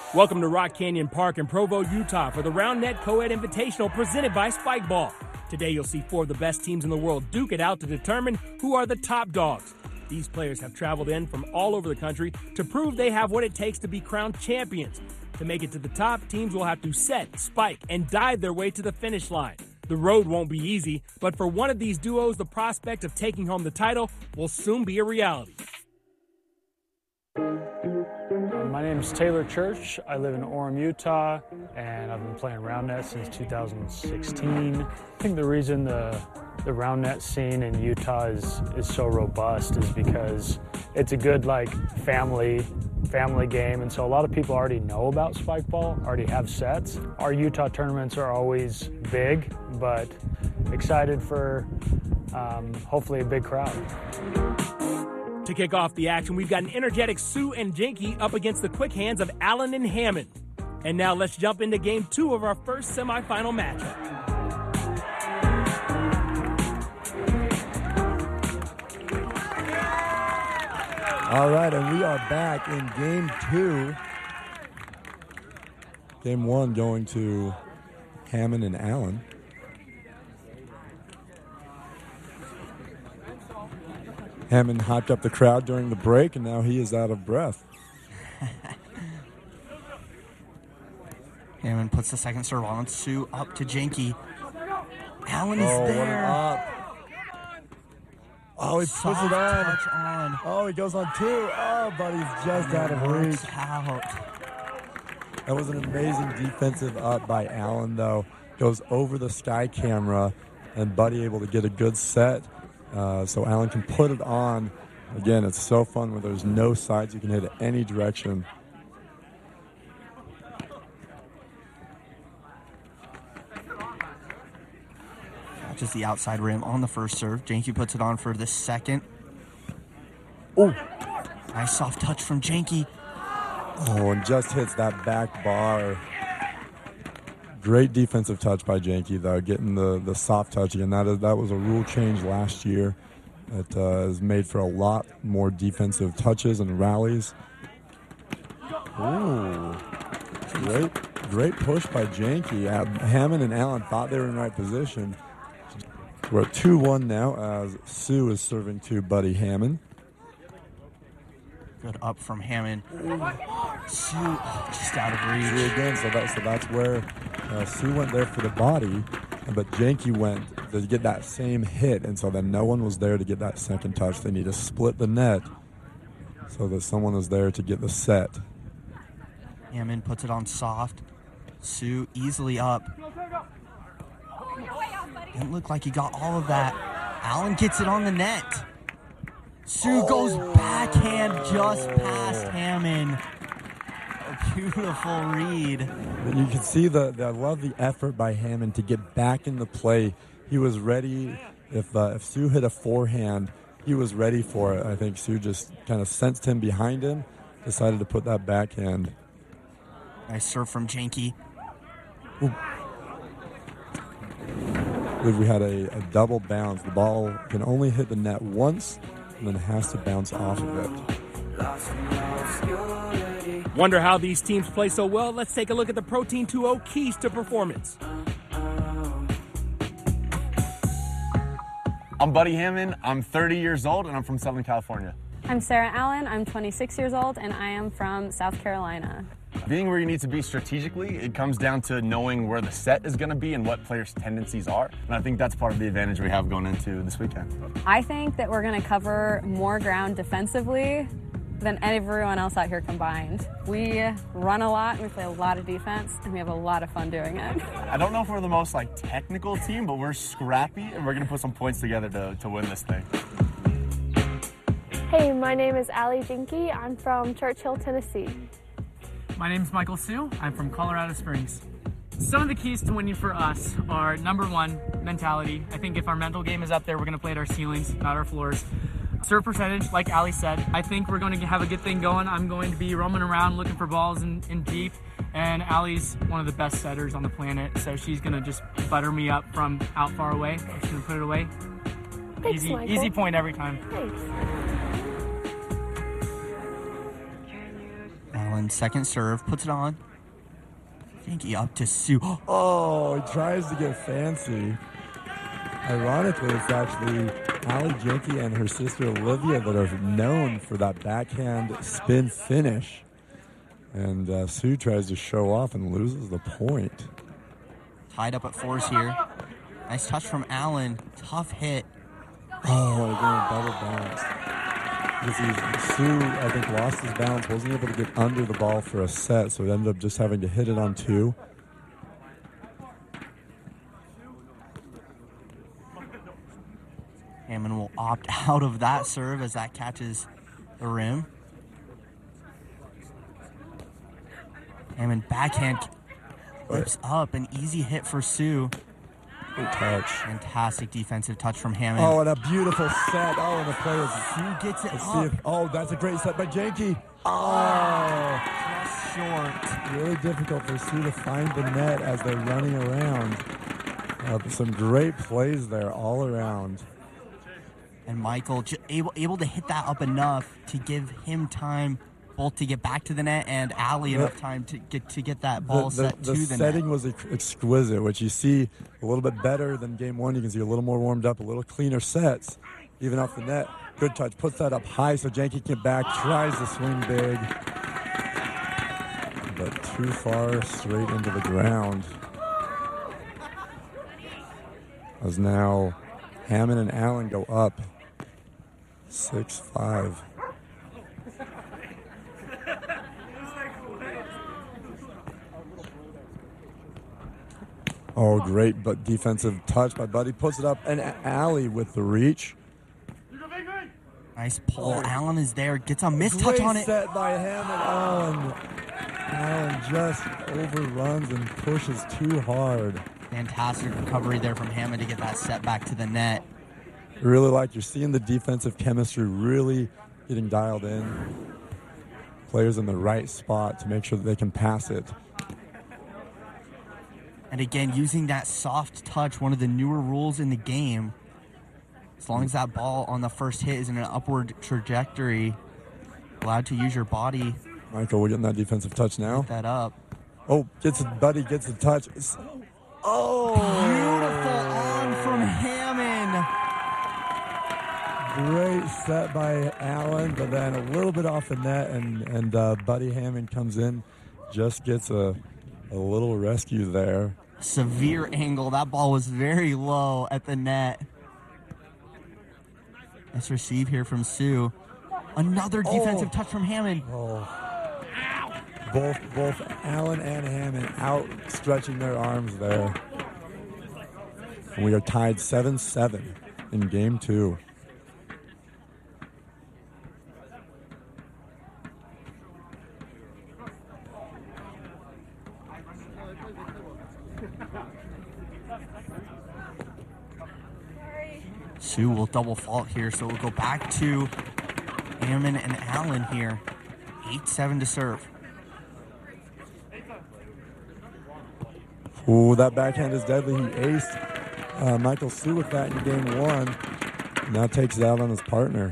Welcome to Rock Canyon Park in Provo, Utah for the RoundNet Co-Ed Invitational presented by Spikeball. Today you'll see 4 of the best teams in the world duke it out to determine who are the top dogs. These players have traveled in from all over the country to prove they have what it takes to be crowned champions. To make it to the top, teams will have to set, spike, and dive their way to the finish line. The road won't be easy, but for one of these duos, the prospect of taking home the title will soon be a reality. My name is Taylor Church. I live in Orem, Utah, and I've been playing RoundNet since 2016. I think the reason the RoundNet scene in Utah is so robust is because it's a good family game, and so a lot of people already know about Spikeball, already have sets. Our Utah tournaments are always big, but excited for hopefully a big crowd. To kick off the action, we've got an energetic Sue and Janky up against the quick hands of Allen and Hammond. And now let's jump into game 2 of our first semifinal matchup. All right, and we are back in game 2. Game 1 going to Hammond and Allen. Hammond hyped up the crowd during the break, and now he is out of breath. Hammond puts the second serve on. Sue up to Janky. Allen is there. Up. Oh, he puts it on. Oh, he goes on 2. Oh, but he's just out of reach. Out. That was an amazing defensive up by Allen, though. Goes over the sky camera, and Buddy able to get a good set. So Allen can put it on. Again, it's so fun where there's no sides. You can hit it any direction. Catches the outside rim on the first serve. Janky puts it on for the second. Oh, nice soft touch from Janky. Oh, and just hits that back bar. Great defensive touch by Janky, though, getting the soft touch again. That was a rule change last year. It has made for a lot more defensive touches and rallies. Ooh, great push by Janky. Hammond and Allen thought they were in the right position. We're at 2-1 now as Sue is serving to Buddy Hammond. Good up from Hammond. Sue just out of reach. Again, so that's where Sue went there for the body, but Janky went to get that same hit, and so then no one was there to get that second touch. They need to split the net so that someone is there to get the set. Hammond puts it on soft. Sue easily up. Didn't look like he got all of that. Allen gets it on the net. Sue goes backhand just past Hammond. A beautiful read. You can see I love the effort by Hammond to get back in the play. He was ready. If Sue hit a forehand, he was ready for it. I think Sue just kind of sensed him behind him, decided to put that backhand. Nice serve from Janky. Ooh. We had a double bounce. The ball can only hit the net once, and then has to bounce off of it. Wonder how these teams play so well? Let's take a look at the Protein 2.0 keys to performance. I'm Buddy Hammond. I'm 30 years old, and I'm from Southern California. I'm Sarah Allen. I'm 26 years old, and I am from South Carolina. Being where you need to be strategically, it comes down to knowing where the set is going to be and what players' tendencies are. And I think that's part of the advantage we have going into this weekend. I think that we're going to cover more ground defensively than everyone else out here combined. We run a lot, and we play a lot of defense, and we have a lot of fun doing it. I don't know if we're the most technical team, but we're scrappy, and we're going to put some points together to win this thing. Hey, my name is Allie Jinky. I'm from Churchill, Tennessee. My name's Michael Sue. I'm from Colorado Springs. Some of the keys to winning for us are, number 1, mentality. I think if our mental game is up there, we're going to play at our ceilings, not our floors. Serve percentage, like Ali said, I think we're going to have a good thing going. I'm going to be roaming around looking for balls in deep, and Ali's one of the best setters on the planet, so she's going to just butter me up from out far away. She's going to put it away. Thanks, easy point every time. Thanks. Allen, second serve, puts it on. Janky up to Sue. Oh, he tries to get fancy. Ironically, it's actually Allie Janky and her sister Olivia that are known for that backhand spin finish. And Sue tries to show off and loses the point. Tied up at 4s here. Nice touch from Allen. Tough hit. Oh, again, double bounce. Sue, I think, lost his balance, wasn't able to get under the ball for a set, so he ended up just having to hit it on 2. Hammond will opt out of that serve as that catches the rim. Hammond backhand whips up, an easy hit for Sue. Good touch. Fantastic defensive touch from Hammond. Oh, and a beautiful set. Oh, and the players. Sue gets it Let's up. see if, that's a great set by Janky. Oh, just short. Really difficult for Sue to find the net as they're running around. Some great plays there all around. And Michael able to hit that up enough to give him time both to get back to the net and Allie enough time to get that ball set to the net. The setting was exquisite, which you see a little bit better than game 1. You can see a little more warmed up, a little cleaner sets, even off the net. Good touch, puts that up high so Janky can get back, tries to swing big, but too far straight into the ground. As now Hammond and Allen go up 6-5. Oh, great but defensive touch by Buddy. Puts it up, and Allie with the reach. Nice pull. Allen is there. Gets a missed touch on it. Great set by Hammond. Allen just overruns and pushes too hard. Fantastic recovery there from Hammond to get that set back to the net. Really like you're seeing the defensive chemistry really getting dialed in. Players in the right spot to make sure that they can pass it. And again, using that soft touch, one of the newer rules in the game. As long as that ball on the first hit is in an upward trajectory, allowed to use your body. Michael, we're getting that defensive touch now. Get that up. Oh, Buddy gets the touch. Oh! Beautiful on from Hammond. Great set by Allen, but then a little bit off the net, and Buddy Hammond comes in, just gets a little rescue there. Severe angle. That ball was very low at the net. Nice receive here from Sue. Another defensive touch from Hammond. Oh. Both Allen and Hammond out stretching their arms there. And we are tied 7-7 in game 2. Sue will double fault here, so we'll go back to Hammond and Allen here. 8-7 to serve. Ooh, that backhand is deadly. He aced Michael Sue with that in game 1. Now takes it out on his partner.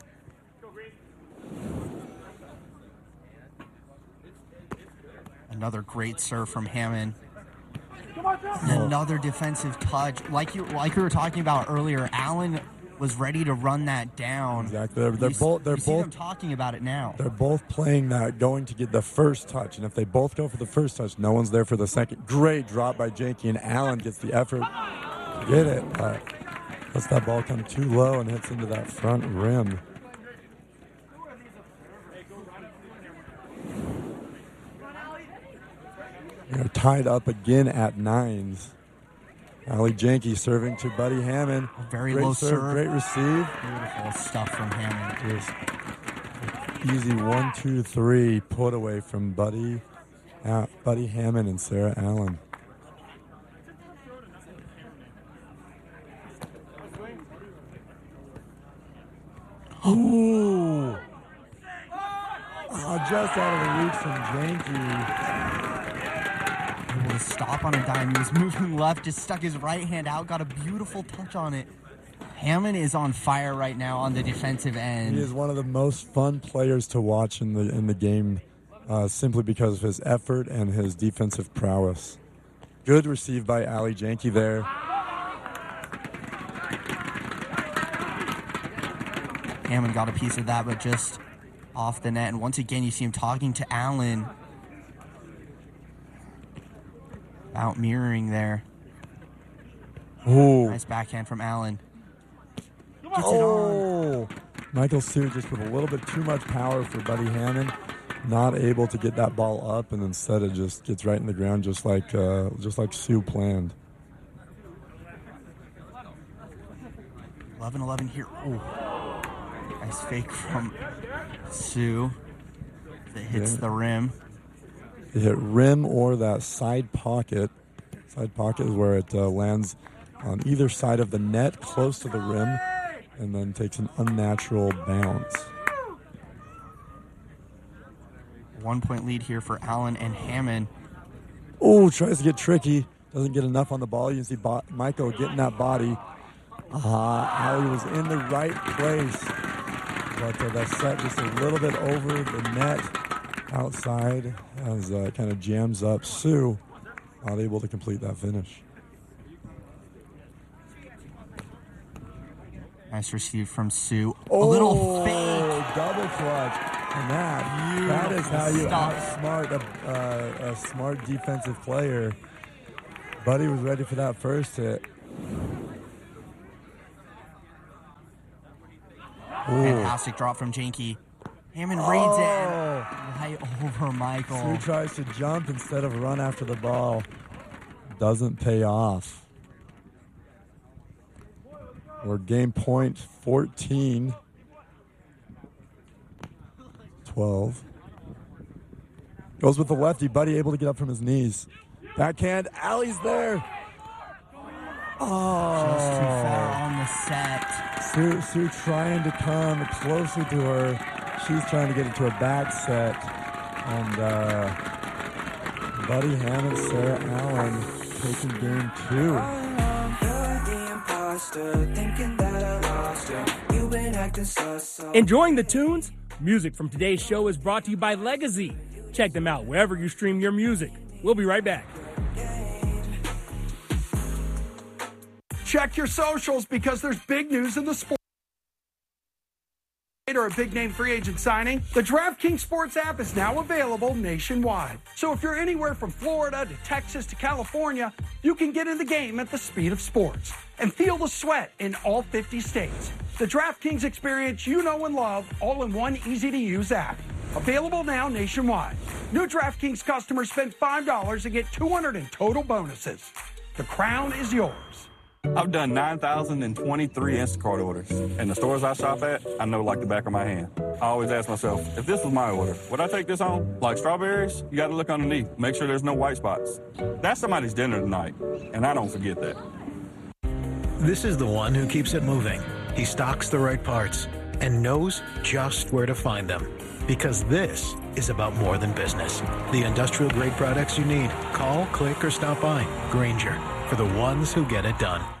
Another great serve from Hammond. Another defensive touch. Like you were talking about earlier, Allen was ready to run that down. Exactly. They're both them talking about it now. They're both playing that, going to get the first touch, and if they both go for the first touch, no one's there for the second. Great drop by Janky, and Allen gets the effort to get it, but lets that ball come too low and hits into that front rim. They're tied up again at 9s. Allie Janky serving to Buddy Hammond. Very great low serve, great receive. Beautiful stuff from Hammond. Just easy 1-2-3 put away from Buddy Hammond and Sarah Allen. Ooh! Oh, just out of the reach from Janky. Able to stop on a dime. He was moving left, just stuck his right hand out, got a beautiful touch on it. Hammond is on fire right now on the defensive end. He is one of the most fun players to watch in the game simply because of his effort and his defensive prowess. Good received by Ali Janke there. Hammond got a piece of that, but just off the net. And once again, you see him talking to Allen. Out mirroring there. Ooh. Nice backhand from Allen. Gets it on. Michael Sue just with a little bit too much power for Buddy Hammond. Not able to get that ball up, and instead it just gets right in the ground just like Sue planned. 11-11 here. Ooh. Nice fake from Sue. That hits the rim. It hit rim or that side pocket. Side pocket is where it lands on either side of the net, close to the rim, and then takes an unnatural bounce. 1 point lead here for Allen and Hammond. Oh, tries to get tricky. Doesn't get enough on the ball. You can see Michael getting that body. Ali was in the right place. But that set just a little bit over the net outside as kind of jams up Sue. Not able to complete that finish. Nice receive from Sue. A little fake. Double clutch. And that is how you outsmart a smart defensive player. Buddy was ready for that first hit. Fantastic drop from Janke. Hammond reads it right over Michael. Sue tries to jump instead of run after the ball. Doesn't pay off. We're game point 14. 12. Goes with the lefty. Buddy able to get up from his knees. Backhand. Ali's there. Just too far on the set. Sue trying to come closer to her. She's trying to get into a back set. And Buddy Hammond, Sarah Allen taking game 2. Enjoying the tunes? Music from today's show is brought to you by Legacy. Check them out wherever you stream your music. We'll be right back. Check your socials because there's big news in the sport. Or a big name free agent signing, the DraftKings Sports app is now available nationwide. So if you're anywhere from Florida to Texas to California, you can get in the game at the speed of sports and feel the sweat in all 50 states. The DraftKings experience you know and love, all in one easy-to-use app. Available now nationwide. New DraftKings customers spend $5 and get $200 in total bonuses. The crown is yours. I've done 9,023 Instacart orders, and the stores I shop at, I know like the back of my hand. I always ask myself, if this was my order, would I take this on? Like strawberries, you gotta look underneath, make sure there's no white spots. That's somebody's dinner tonight, and I don't forget that. This is the one who keeps it moving. He stocks the right parts and knows just where to find them. Because this is about more than business. The industrial grade products you need. Call, click, or stop by. Grainger, for the ones who get it done.